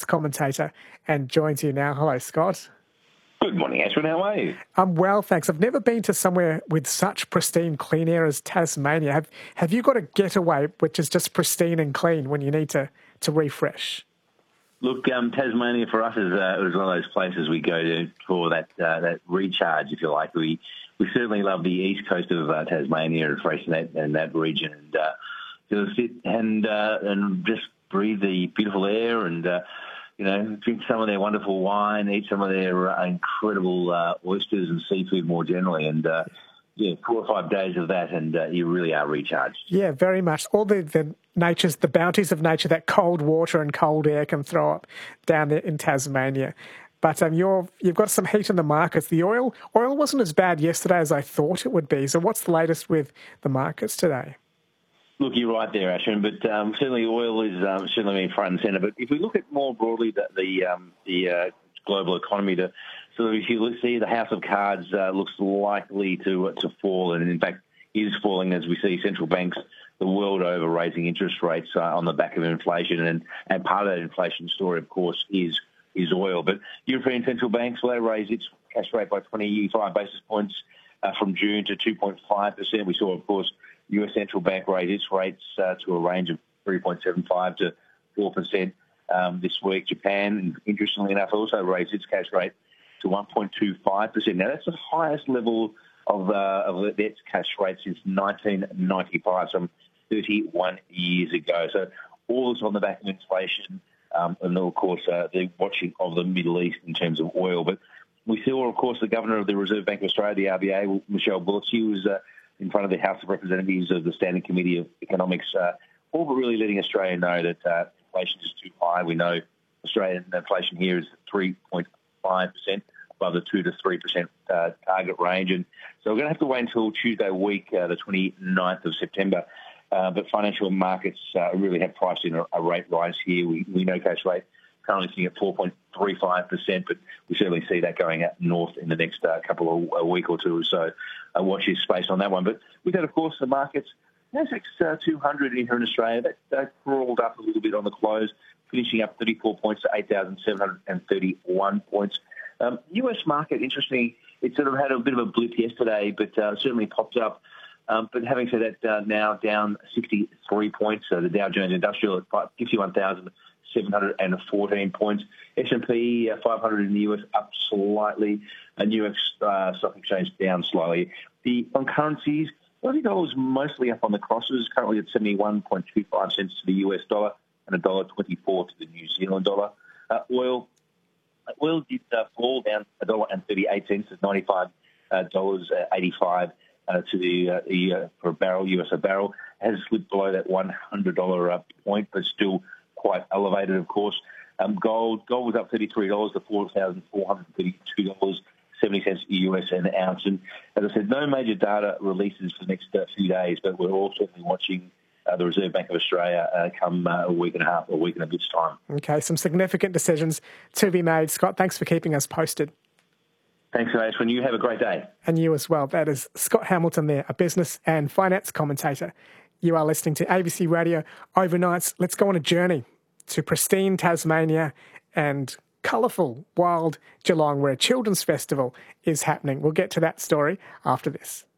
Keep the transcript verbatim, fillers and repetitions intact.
commentator, and joins you now. Hello, Scott. Good morning, Ashwin. How are you? I'm well, thanks. I've never been to somewhere with such pristine clean air as Tasmania. Have Have you got a getaway which is just pristine and clean when you need to, to refresh? Look, um, Tasmania for us is, uh, is one of those places we go to for that uh, that recharge, if you like. We we certainly love the east coast of uh, Tasmania and fresh in that, in that region, and uh, to sit and uh, and just breathe the beautiful air and uh, you know, drink some of their wonderful wine, eat some of their uh, incredible uh, oysters and seafood more generally, and uh, yeah, four or five days of that, and uh, you really are recharged. Yeah, very much. All the, the nature's, the bounties of nature that cold water and cold air can throw up down there in Tasmania. But um, you're, you've got some heat in the markets. The oil oil wasn't as bad yesterday as I thought it would be. So what's the latest with the markets today? Look, you're right there, Ashwin, but um, certainly oil is um, certainly being front and centre. But if we look at more broadly the the, um, the uh, global economy, to, so if you see the House of Cards uh, looks likely to to fall, and in fact is falling as we see central banks the world over raising interest rates uh, on the back of inflation, and, and part of that inflation story, of course, is is oil. But European central banks, well, they raised its cash rate by twenty-five basis points uh, from June to two point five percent. We saw, of course, U S central bank raised its rates uh, to a range of three point seven five to four percent um, this week. Japan, interestingly enough, also raised its cash rate to one point two five percent. Now, that's the highest level of, uh, of its cash rate since nineteen ninety-five, some thirty-one years ago. So all this on the back of inflation um, and, of course, uh, the watching of the Middle East in terms of oil. But we saw, of course, the Governor of the Reserve Bank of Australia, the R B A, Michelle Bullock, she was uh, in front of the House of Representatives of the Standing Committee of Economics, uh, all but really letting Australia know that uh, inflation is too high. We know Australian inflation here is three point five percent, above the two to three percent uh, target range. And so we're going to have to wait until Tuesday week, uh, the twenty-ninth of September. Uh, but financial markets uh, really have priced in a, a rate rise here. We, we know cash rate currently sitting at four point three five percent, but we certainly see that going up north in the next uh, couple of a week or two. So uh, watch this space on that one. But with that, of course, the markets, NASDAQ uh, two hundred in here in Australia, that, that crawled up a little bit on the close, finishing up thirty-four points to eight thousand seven hundred thirty-one points. Um, U S market, interestingly, it sort of had a bit of a blip yesterday, but uh, certainly popped up. Um, but having said that, uh, now down sixty-three points. So the Dow Jones Industrial at fifty-one thousand seven hundred fourteen points. S and P uh, five hundred in the U S up slightly. And New York uh, Stock Exchange down slightly. The on currencies, Aussie dollar is mostly up on the crosses, currently at seventy-one point two five cents to the U S dollar and one dollar twenty-four to the New Zealand dollar. Uh, oil oil did uh, fall down one dollar thirty-eight cents to ninety-five dollars eighty-five uh, to the, uh, the uh, for a barrel, U S a barrel. Has slipped below that one hundred dollars uh, point, but still quite elevated, of course. Um, gold gold was up thirty-three dollars to four thousand four hundred thirty-two dollars seventy cents U S an ounce. And as I said, no major data releases for the next uh, few days, but we're all certainly watching uh, the Reserve Bank of Australia uh, come uh, a week and a half, a week and a bit's time. Okay, some significant decisions to be made. Scott, thanks for keeping us posted. Thanks, Ashwin. You have a great day. And you as well. That is Scott Hamilton there, a business and finance commentator. You are listening to A B C Radio Overnights. Let's go on a journey to pristine Tasmania and colourful, wild Geelong, where a children's festival is happening. We'll get to that story after this.